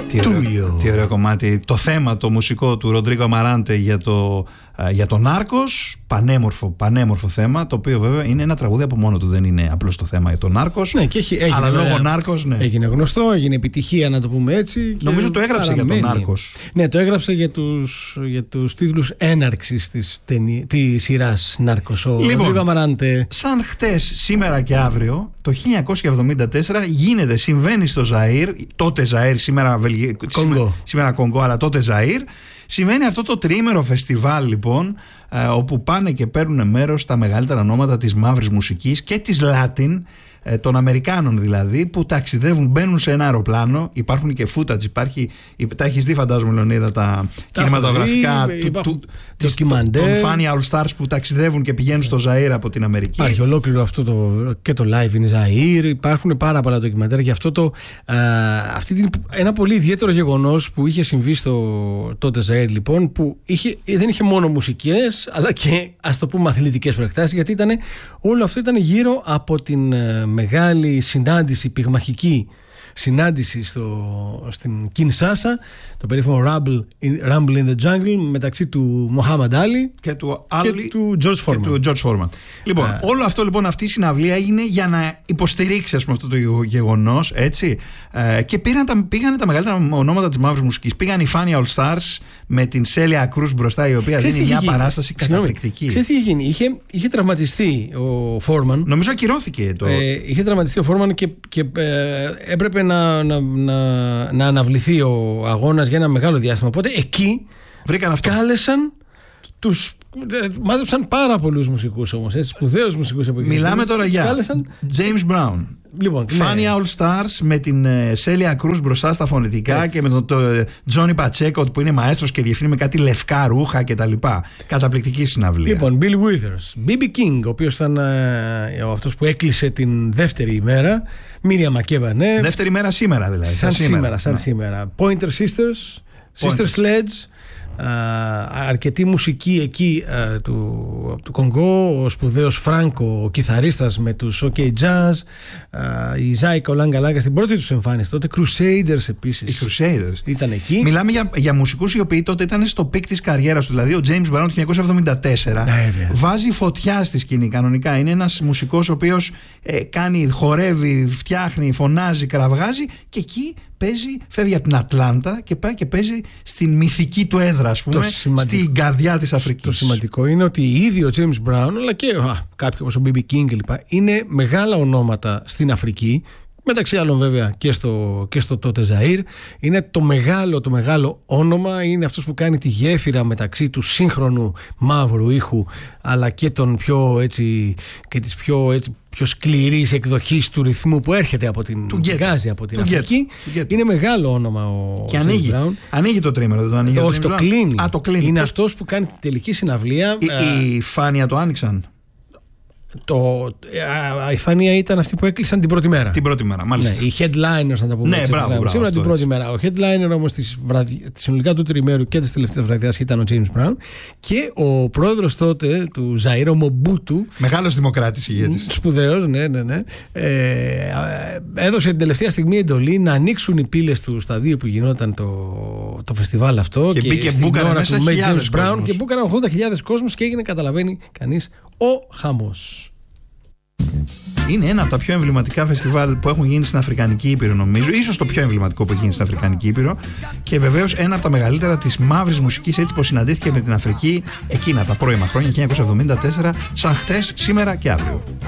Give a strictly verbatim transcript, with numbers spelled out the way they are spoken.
Τι ωραίο, τι ωραίο κομμάτι. Το θέμα το μουσικό του Ροντρίγκο Αμαράντε για το, για το Νάρκος. Πανέμορφο, πανέμορφο θέμα. Το οποίο βέβαια είναι ένα τραγούδι από μόνο του. Δεν είναι απλώς το θέμα για το Νάρκος. Ναι, και έχει, έγινε, αλλά λόγω Νάρκος, ναι. Έγινε γνωστό, έγινε επιτυχία, να το πούμε έτσι. Νομίζω το έγραψε παραμένει. Για το Νάρκος. Ναι, το έγραψε για τους, για τους τίτλους έναρξης της, ταινί, της σειράς Νάρκος. Ο λοιπόν, Ροντρίγκο Αμαράντε. Σαν χτες, σήμερα και αύριο, το χίλια εννιακόσια εβδομήντα τέσσερα γίνεται, συμβαίνει στο Ζαΐρ, τότε Ζαΐρ, σήμερα, Βελγι... Κονγκό. σήμερα Κονγκό, αλλά τότε Ζαΐρ. Συμβαίνει αυτό το τριήμερο φεστιβάλ λοιπόν, ε, όπου πάνε και παίρνουν μέρος τα μεγαλύτερα ονόματα της μαύρης μουσικής και της Latin, ε, των Αμερικάνων δηλαδή, που ταξιδεύουν, μπαίνουν σε ένα αεροπλάνο. Υπάρχουν και footage, υπάρχει, τα έχεις δει φαντάζομαι Λεωνίδα, τα, τα κινηματογραφικά δει, του, του, της, των Funny All Stars που ταξιδεύουν και πηγαίνουν στο Ζαΐρ από την Αμερική. Υπάρχει ολόκληρο αυτό το, και το live in Zaire, υπάρχουν πάρα πολλά ντοκιμαντέρ για αυτό το, α, αυτή την, ένα πολύ ιδιαίτερο γεγονός που είχε συμβεί στο τότε Zaire λοιπόν, που είχε, δεν είχε μόνο μουσικές αλλά και, ας το πούμε, αθλητικές προεκτάσεις, γιατί ήταν, όλο αυτό ήταν γύρω από την ε, μεγάλη συνάντηση, πυγμαχική συνάντηση στο, στην Κινσάσα, το περίφημο Rumble in, Rumble in the Jungle, μεταξύ του Μοχάμαντ Άλι και του, και του George Foreman. Και του George Foreman. Λοιπόν, uh, όλο αυτό λοιπόν, αυτή η συναυλία έγινε για να υποστηρίξει, ας πούμε, αυτό το γεγονός, έτσι. Ε, και πήγαν τα, πήγανε τα μεγαλύτερα ονόματα της μαύρης μουσικής. Πήγαν οι Funny All Stars με την Σέλια Κρούς μπροστά, η οποία δίνει μια γίνει. παράσταση καταπληκτική. Ξέρεις τι είχε γίνει? Είχε, είχε τραυματιστεί ο Foreman. Νομίζω ακυρώθηκε το. Ε, είχε τραυματιστεί ο Foreman και, και ε, έπρεπε να, να, να, να αναβληθεί ο αγώνας για ένα μεγάλο διάστημα. Οπότε εκεί βρήκαν αυτό. Κάλεσαν τους. Μάζεψαν πάρα πολλούς μουσικούς όμως, έτσι, σπουδαίους μουσικούς από εκεί. Μιλάμε τώρα για κάλεσαν... James Brown, λοιπόν, Funny ναι. All Stars με την Σέλια Κρούς μπροστά στα φωνητικά, έτσι, και με τον το, Τζόνι Πατσέκο που είναι μαέστρος και διευθύνει με κάτι λευκά ρούχα κτλ. Καταπληκτική συναυλία. Λοιπόν, Bill Withers, μπι μπι King, ο οποίος ήταν ε, αυτός που έκλεισε την δεύτερη ημέρα. Μίρια Μακέβα, ναι. Δεύτερη ημέρα σήμερα δηλαδή. Σαν σήμερα, σήμερα σαν ναι. σήμερα. Pointer Sisters, Sister Sledge. Uh, αρκετή μουσική εκεί uh, του, του Κονγκό, ο σπουδαίος Φράνκο, ο κιθαρίστας με τους OK Jazz, uh, η Ζάικα Λάγκα Λάγκα στην πρώτη τους εμφάνιση τότε, Crusaders επίσης. Οι Crusaders ήταν εκεί. Μιλάμε για, για μουσικούς οι οποίοι τότε ήταν στο πικ της καριέρας του. Δηλαδή ο James Brown το χίλια εννιακόσια εβδομήντα τέσσερα ναι, βάζει φωτιά στη σκηνή κανονικά. Είναι ένας μουσικός ο οποίος ε, κάνει, χορεύει, φτιάχνει, φωνάζει, κραυγάζει, και εκεί παίζει, φεύγει από την Ατλάντα και πάει και παίζει στην μυθική του έδρα, ας πούμε, στην καρδιά της Αφρικής. Το σημαντικό είναι ότι ήδη ο James Brown, αλλά και α, κάποιοι όπως ο μπι μπι King κλπ, είναι μεγάλα ονόματα στην Αφρική, μεταξύ άλλων βέβαια και στο, και στο τότε Ζαΐρ. Είναι το μεγάλο, το μεγάλο όνομα, είναι αυτός που κάνει τη γέφυρα μεταξύ του σύγχρονου μαύρου ήχου αλλά και των πιο έτσι, και της πιο έτσι, πιο σκληρής εκδοχής του ρυθμού που έρχεται από την, βγάζει από την Αφρική. Είναι μεγάλο όνομα ο και ανοίγει, Brown. Ανοίγει το τρίμερο, δεν το ανοίγει? Όχι, το, το κλείνει. Α, το κλείνει. Είναι αυτός που κάνει την τελική συναυλία. Η, η Φάνια το άνοιξαν. Το, α, η Φάνια ήταν αυτή που έκλεισαν την πρώτη μέρα. Την πρώτη μέρα, μάλιστα. Ναι, οι headliners, να τα πούμε. Ναι, έτσι, μπράβο, μπράβο, σήμερα την πρώτη έτσι. μέρα. Ο headliner όμως της βραδι... συνολικά του τριμέρου και της τελευταίας βραδιάς ήταν ο James Brown, και ο πρόεδρος τότε του Ζαΐρ, ο Μομπούτου. Μεγάλος δημοκράτης ηγέτης. Σπουδαίος, ναι, ναι, ναι. Ε, έδωσε την τελευταία στιγμή εντολή να ανοίξουν οι πύλες του σταδίου που γινόταν το, το φεστιβάλ αυτό. Και, και μπήκε μπούκαρα μέσα χιλιάδες James Brown κόσμος. Και μπούκαραν ογδόντα χιλιάδες κόσμος και έγινε, καταλαβαίνει κανείς, ο χαμός. Είναι ένα από τα πιο εμβληματικά φεστιβάλ που έχουν γίνει στην Αφρικανική Ήπειρο, νομίζω. Ίσως το πιο εμβληματικό που έχει γίνει στην Αφρικανική Ήπειρο. Και βεβαίως ένα από τα μεγαλύτερα της μαύρης μουσικής, έτσι πως συναντήθηκε με την Αφρική εκείνα τα πρώιμα χρόνια, χίλια εννιακόσια εβδομήντα τέσσερα, σαν χτες, σήμερα και αύριο.